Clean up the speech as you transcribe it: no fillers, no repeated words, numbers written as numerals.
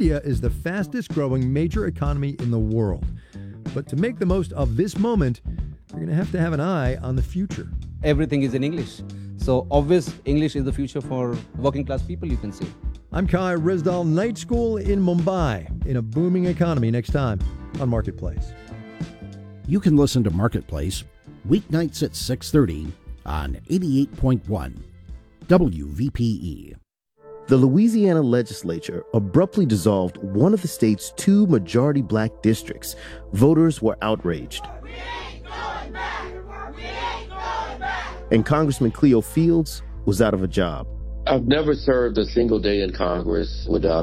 India is the fastest growing major economy in the world. But to make the most of this moment, you're going to have an eye on the future. Everything is in English. So obvious English is the future for working class people, you can say. I'm Kai Risdal, Night School in Mumbai, in a booming economy, next time on Marketplace. You can listen to Marketplace weeknights at 6:30 on 88.1 WVPE. The Louisiana legislature abruptly dissolved one of the state's 2 majority black districts. Voters were outraged. We ain't going back. We ain't going back. And Congressman Cleo Fields was out of a job. I've never served a single day in Congress without